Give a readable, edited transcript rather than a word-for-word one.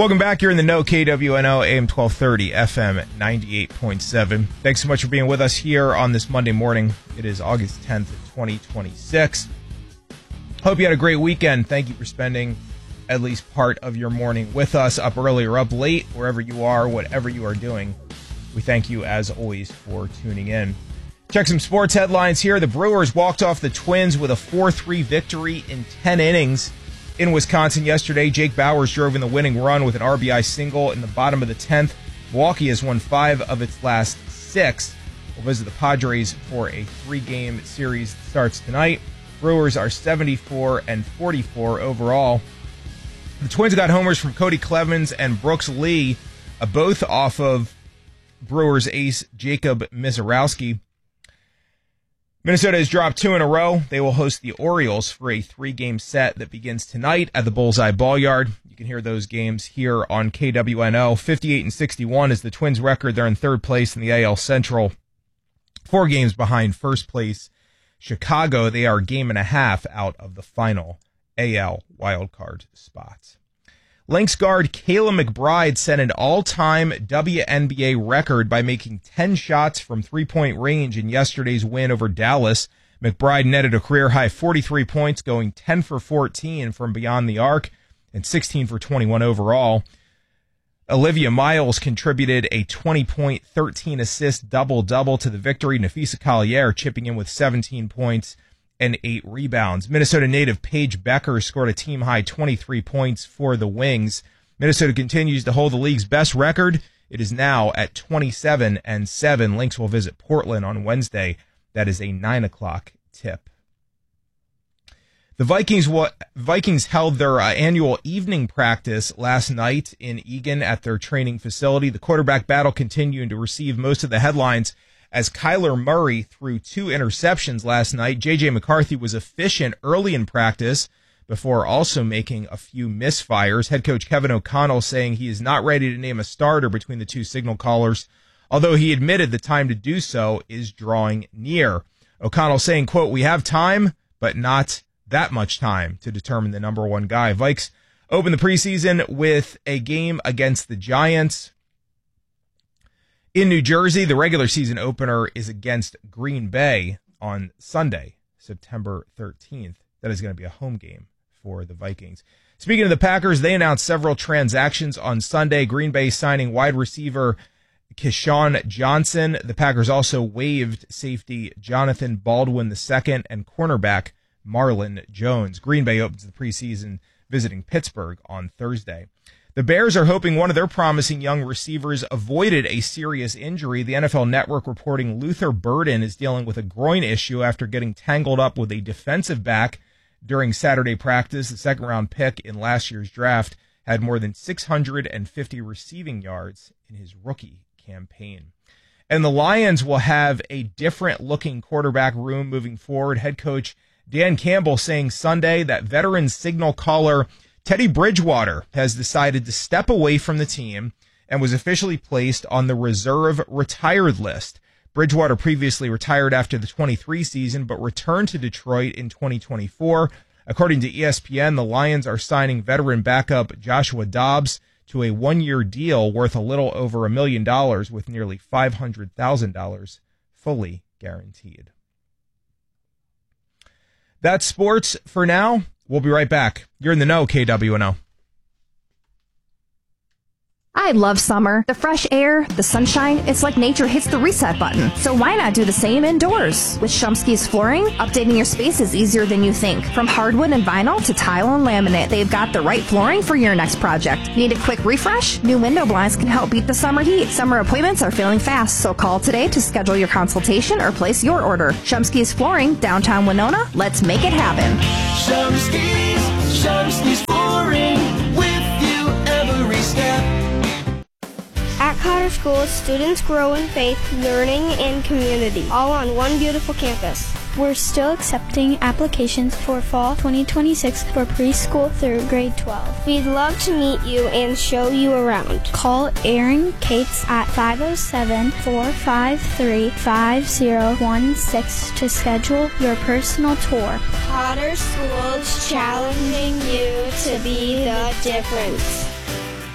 Welcome back. You're in the know, KWNO, AM 1230, FM 98.7. Thanks so much for being with us here on this Monday morning. It is August 10th, 2026. Hope you had a great weekend. Thank you for spending at least part of your morning with us, up early or up late, wherever you are, whatever you are doing. We thank you, as always, for tuning in. Check some sports headlines here. The Brewers walked off the Twins with a 4-3 victory in 10 innings. In Wisconsin yesterday, Jake Bauers drove in the winning run with an RBI single in the bottom of the 10th. Milwaukee has won 5 of its last 6. We'll visit the Padres for a 3-game series that starts tonight. Brewers are 74-44 overall. The Twins got homers from Cody Clemens and Brooks Lee, both off of Brewers ace Jacob Misiorowski. Minnesota has dropped 2 in a row. They will host the Orioles for a 3-game set that begins tonight at the Bullseye Ball-Yard. You can hear those games here on KWNO. 58-61 is the Twins' record. They're in third place in the AL Central. 4 games behind first place Chicago. They are a game and a half out of the final AL wildcard spots. Lynx guard Kayla McBride set an all-time WNBA record by making 10 shots from three-point range in yesterday's win over Dallas. McBride netted a career-high 43 points, going 10 for 14 from beyond the arc and 16 for 21 overall. Olivia Miles contributed a 20-point, 13-assist double-double to the victory. Nafisa Collier chipping in with 17 points and 8 rebounds. Minnesota native Paige Becker scored a team-high 23 points for the Wings. Minnesota continues to hold the league's best record. It is now at 27-7. Lynx will visit Portland on Wednesday. That is a 9 o'clock tip. The Vikings held their annual evening practice last night in Eagan at their training facility. The quarterback battle continuing to receive most of the headlines as Kyler Murray threw 2 interceptions last night. J.J. McCarthy was efficient early in practice before also making a few misfires. Head coach Kevin O'Connell saying he is not ready to name a starter between the 2 signal callers, although he admitted the time to do so is drawing near. O'Connell saying, quote, "We have time, but not that much time to determine the number 1 guy." Vikes open the preseason with a game against the Giants. In New Jersey, the regular season opener is against Green Bay on Sunday, September 13th. That is going to be a home game for the Vikings. Speaking of the Packers, they announced several transactions on Sunday. Green Bay signing wide receiver Keyshawn Johnson. The Packers also waived safety Jonathan Baldwin II and cornerback Marlon Jones. Green Bay opens the preseason visiting Pittsburgh on Thursday. The Bears are hoping one of their promising young receivers avoided a serious injury. The NFL Network reporting Luther Burden is dealing with a groin issue after getting tangled up with a defensive back during Saturday practice. The second-round pick in last year's draft had more than 650 receiving yards in his rookie campaign. And the Lions will have a different-looking quarterback room moving forward. Head coach Dan Campbell saying Sunday that veteran signal caller Teddy Bridgewater has decided to step away from the team and was officially placed on the reserve retired list. Bridgewater previously retired after the 23 season, but returned to Detroit in 2024. According to ESPN, the Lions are signing veteran backup Joshua Dobbs to a 1-year deal worth a little over $1 million with nearly $500,000 fully guaranteed. That's sports for now. We'll be right back. You're in the know, KWNO. I love summer. The fresh air, the sunshine, it's like nature hits the reset button. So why not do the same indoors? With Shumsky's Flooring, updating your space is easier than you think. From hardwood and vinyl to tile and laminate, they've got the right flooring for your next project. Need a quick refresh? New window blinds can help beat the summer heat. Summer appointments are filling fast, so call today to schedule your consultation or place your order. Shumsky's Flooring, downtown Winona. Let's make it happen. Shumsky's Flooring, with you every step. At Cotter School, students grow in faith, learning, and community, all on one beautiful campus. We're still accepting applications for fall 2026 for preschool through grade 12. We'd love to meet you and show you around. Call Erin Cates at 507-453-5016 to schedule your personal tour. Cotter Schools challenging you to be the difference.